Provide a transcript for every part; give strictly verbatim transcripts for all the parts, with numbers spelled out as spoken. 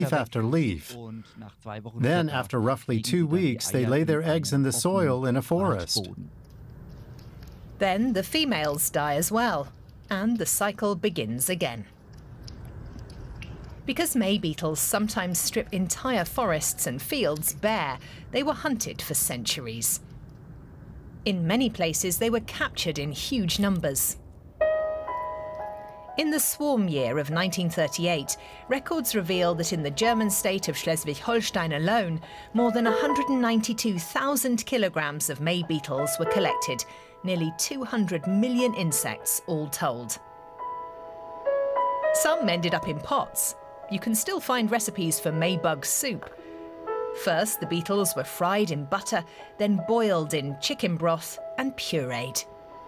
after leaf. Then, after roughly two weeks, they lay their eggs in the soil in a forest. Then the females die as well, and the cycle begins again. Because May beetles sometimes strip entire forests and fields bare, they were hunted for centuries. In many places, they were captured in huge numbers. In the swarm year of nineteen thirty-eight, records reveal that in the German state of Schleswig-Holstein alone, more than one hundred ninety-two thousand kilograms of May beetles were collected, nearly two hundred million insects all told. Some ended up in pots. You can still find recipes for Maybug soup. First, the beetles were fried in butter, then boiled in chicken broth and pureed.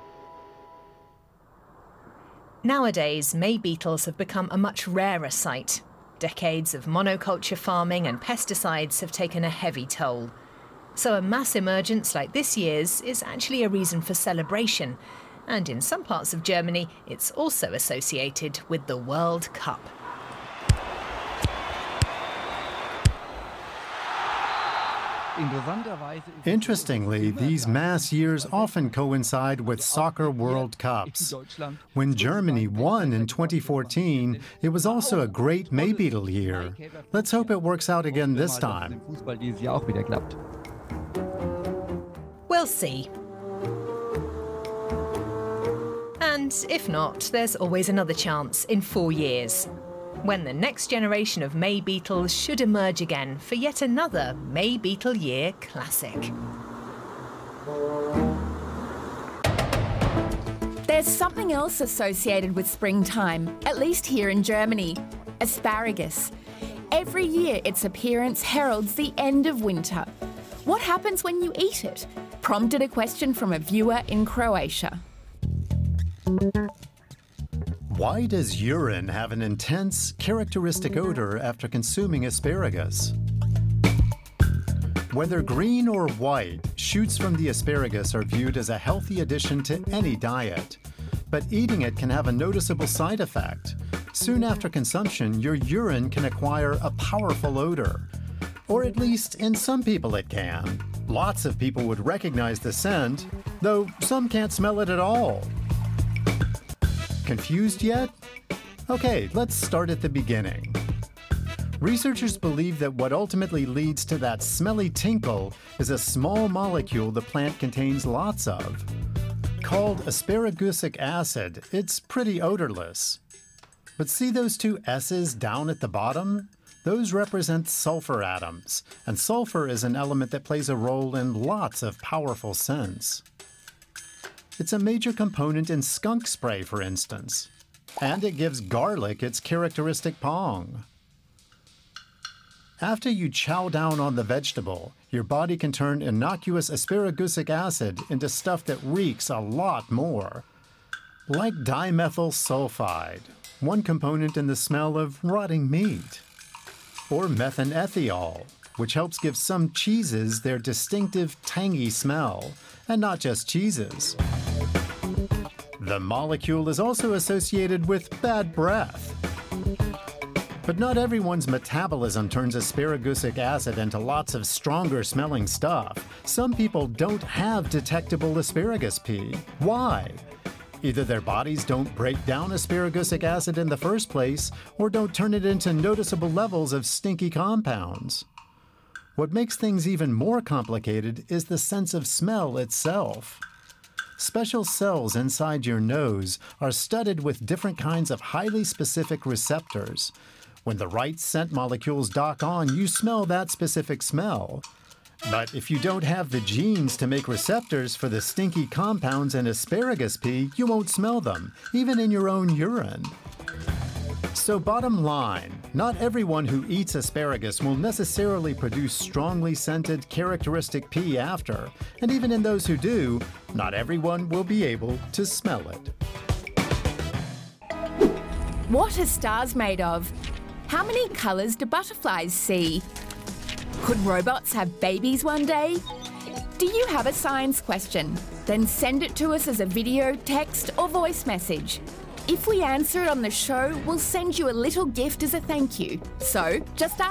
Nowadays, May beetles have become a much rarer sight. Decades of monoculture farming and pesticides have taken a heavy toll. So a mass emergence like this year's is actually a reason for celebration. And in some parts of Germany, it's also associated with the World Cup. Interestingly, these mass years often coincide with soccer World Cups. When Germany won in twenty fourteen, it was also a great May beetle year. Let's hope it works out again this time. We'll see. And if not, there's always another chance in four years, when the next generation of May beetles should emerge again for yet another May Beetle Year classic. There's something else associated with springtime, at least here in Germany: asparagus. Every year its appearance heralds the end of winter. What happens when you eat it? Prompted a question from a viewer in Croatia. Why does urine have an intense, characteristic odor after consuming asparagus? Whether green or white, shoots from the asparagus are viewed as a healthy addition to any diet. But eating it can have a noticeable side effect. Soon after consumption, your urine can acquire a powerful odor. Or at least in some people it can. Lots of people would recognize the scent, though some can't smell it at all. Confused yet? Okay, let's start at the beginning. Researchers believe that what ultimately leads to that smelly tinkle is a small molecule the plant contains lots of. Called asparagusic acid, it's pretty odorless. But see those two S's down at the bottom? Those represent sulfur atoms, and sulfur is an element that plays a role in lots of powerful scents. It's a major component in skunk spray, for instance. And it gives garlic its characteristic pong. After you chow down on the vegetable, your body can turn innocuous asparagusic acid into stuff that reeks a lot more. Like dimethyl sulfide, one component in the smell of rotting meat. Or methanethiol, which helps give some cheeses their distinctive tangy smell, and not just cheeses. The molecule is also associated with bad breath. But not everyone's metabolism turns asparagusic acid into lots of stronger smelling stuff. Some people don't have detectable asparagus pee. Why? Either their bodies don't break down asparagusic acid in the first place, or don't turn it into noticeable levels of stinky compounds. What makes things even more complicated is the sense of smell itself. Special cells inside your nose are studded with different kinds of highly specific receptors. When the right scent molecules dock on, you smell that specific smell. But if you don't have the genes to make receptors for the stinky compounds in asparagus pee, you won't smell them, even in your own urine. So bottom line, not everyone who eats asparagus will necessarily produce strongly scented, characteristic pee after. And even in those who do, not everyone will be able to smell it. What are stars made of? How many colours do butterflies see? Could robots have babies one day? Do you have a science question? Then send it to us as a video, text or voice message. If we answer it on the show, we'll send you a little gift as a thank you. So just ask.